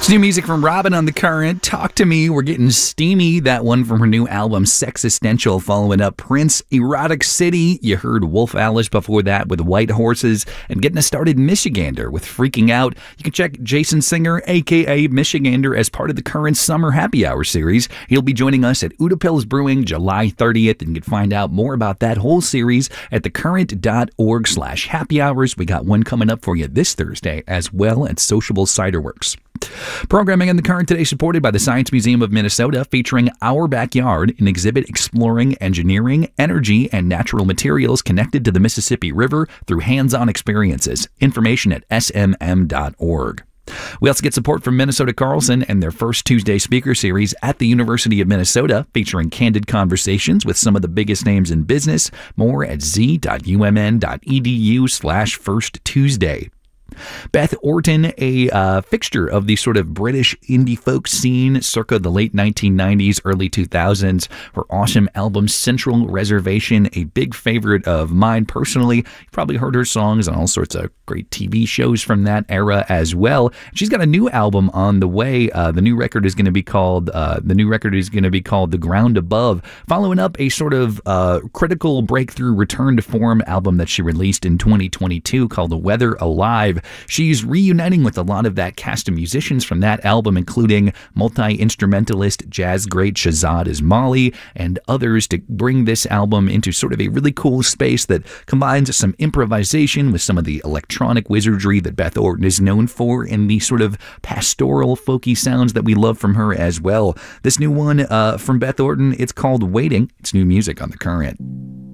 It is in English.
It's new music from Robin on The Current. Talk to Me. We're getting steamy. That one from her new album, Sexistential, following up Prince, Erotic City. You heard Wolf Alice before that with White Horses, and getting us started, Michigander with Freaking Out. You can check Jason Singer, a.k.a. Michigander, as part of the Current Summer Happy Hour series. He'll be joining us at Utapils Brewing July 30th, and you can find out more about that whole series at thecurrent.org/happy hours. We got one coming up for you this Thursday as well at Sociable Cider Works. Programming on The Current today supported by the Science Museum of Minnesota, featuring Our Backyard, an exhibit exploring engineering, energy, and natural materials connected to the Mississippi River through hands-on experiences. Information at smm.org. We also get support from Minnesota Carlson and their first Tuesday speaker series at the University of Minnesota, featuring candid conversations with some of the biggest names in business. More at z.umn.edu/firsttuesday. Beth Orton, a fixture of the sort of British indie folk scene circa the late 1990s, early 2000s. Her awesome album, Central Reservation, a big favorite of mine personally. You've probably heard her songs on all sorts of great TV shows from that era as well. She's got a new album on the way. The new record is going to be called The Ground Above, following up a sort of critical breakthrough return to form album that she released in 2022 called The Weather Alive. She's reuniting with a lot of that cast of musicians from that album, including multi-instrumentalist jazz great Shahzad Ismaili and others, to bring this album into sort of a really cool space that combines some improvisation with some of the electronic wizardry that Beth Orton is known for, and the sort of pastoral, folky sounds that we love from her as well. This new one from Beth Orton, it's called Waiting. It's new music on The Current.